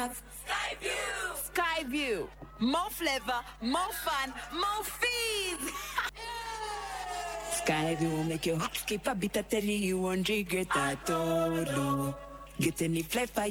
Skyview! Skyview! More flavor, more fun, more fees! Skyview make you hop, skip a bit, I tell you 100 get a todo. Get any flavor